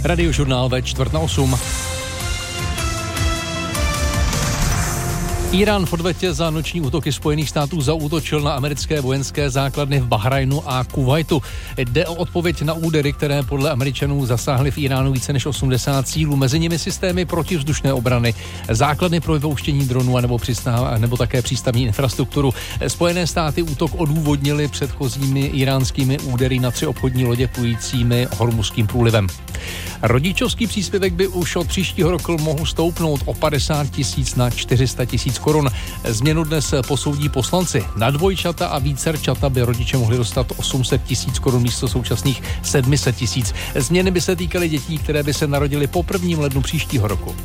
Radiožurnál ve 7:45. Írán v odvetě za noční útoky Spojených států zaútočil na americké vojenské základny v Bahrajnu a Kuvajtu. Jde o odpověď na údery, které podle Američanů zasáhly v Iránu více než 80 cílů, mezi nimi systémy protivzdušné obrany, základny pro vypouštění dronů nebo také přístavní infrastrukturu. Spojené státy útok odůvodnili předchozími iránskými údery na 3 obchodní lodě plujícími Hormuzským průlivem. Rodičovský příspěvek by už od příštího roku mohl stoupnout o 50 000 na 400 000 korun. Změnu dnes posoudí poslanci. Na dvojčata a vícerčata by rodiče mohli dostat 800 000 korun místo současných 700 000. Změny by se týkaly dětí, které by se narodily po 1. lednu příštího roku.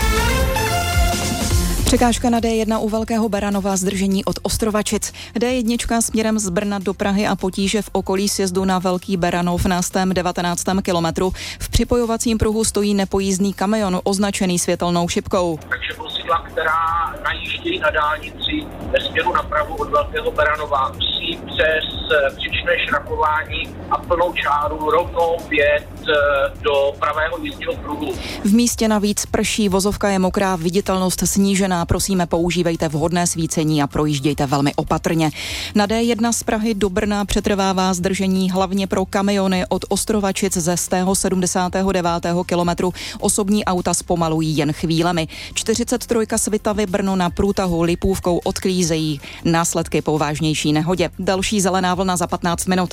Překážka na D1 u Velkého Beranova, zdržení od Ostrovačic. D1 směrem z Brna do Prahy a potíže v okolí sjezdu na Velký Beranov na 19. kilometru. V připojovacím pruhu stojí nepojízdný kamion označený světelnou šipkou. Takže vozidla, která najíždějí na dálnici ve směru napravu od Velkého Beranova, musí přes příčné šrakování a plnou čáru rovnou vjet do pravého jízdního pruhu. V místě navíc prší, vozovka je mokrá, viditelnost snížená. Prosíme, používejte vhodné svícení a projíždějte velmi opatrně. Na D1 z Prahy do Brna přetrvává zdržení hlavně pro kamiony od Ostrovačic ze 179. kilometru. Osobní auta zpomalují jen chvílemi. 43 Svitavy Brno na průtahu Lipůvkou odklízejí následky po vážnější nehodě. Další zelená vlna za 15 minut.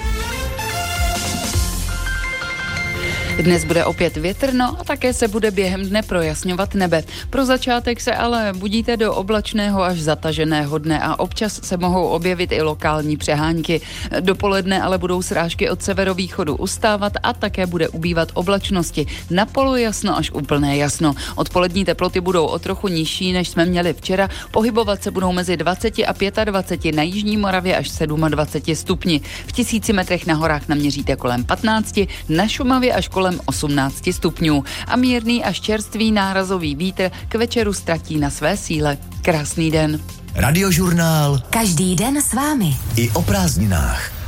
Dnes bude opět větrno a také se bude během dne projasňovat nebe. Pro začátek se ale budíte do oblačného až zataženého dne a občas se mohou objevit i lokální přehánky. Dopoledne ale budou srážky od severovýchodu ustávat a také bude ubývat oblačnosti. Na polojasno až úplné jasno. Odpolední teploty budou o trochu nižší, než jsme měli včera. Pohybovat se budou mezi 20 a 25, na jižní Moravě až 27 stupni. V 1000 metrech na horách naměříte kolem 15, na Šumavě až kolem 18 stupňů a mírný až čerstvý nárazový vítr k večeru ztratí na své síle. Krásný den. Radiožurnál. Každý den s vámi. I o prázdninách.